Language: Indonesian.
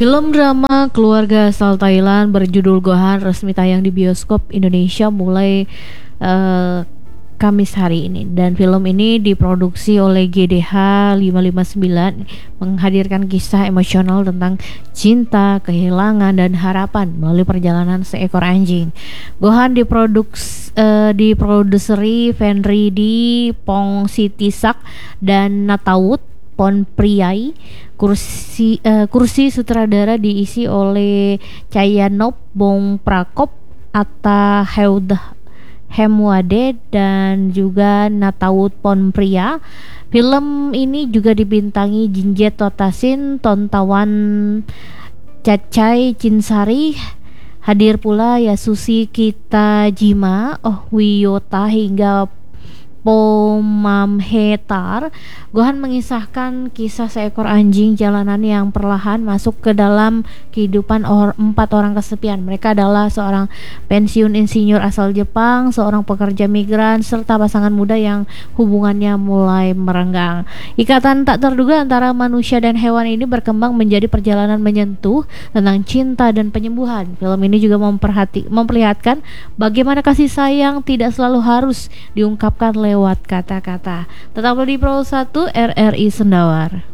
Film drama keluarga asal Thailand berjudul Gohan resmi tayang di bioskop Indonesia mulai eh, Kamis hari ini, dan film ini diproduksi oleh GDH 559, menghadirkan kisah emosional tentang cinta, kehilangan, dan harapan melalui perjalanan seekor anjing. Gohan diproduseri Fenri di Pong Sitisak dan Natawood Ponpriai. Kursi sutradara diisi oleh Chayanop Bong Prakop, Atta Hemwade, dan juga Natawood Ponpria. Film ini juga dibintangi Jinjet Totasin, Tontawan Cacai Cinsari. Hadir pula Yasushi Kitajima, Oh Wiyota, hingga Pomamhetar. Gohan mengisahkan kisah seekor anjing jalanan yang perlahan masuk ke dalam kehidupan empat orang kesepian. Mereka adalah seorang pensiun insinyur asal Jepang, seorang pekerja migran, serta pasangan muda yang hubungannya mulai merenggang. Ikatan tak terduga antara manusia dan hewan ini berkembang menjadi perjalanan menyentuh tentang cinta dan penyembuhan. Film ini juga memperlihatkan bagaimana kasih sayang tidak selalu harus diungkapkan lewat kata-kata. Tetaplah di Pro 1 RRI Sendawar.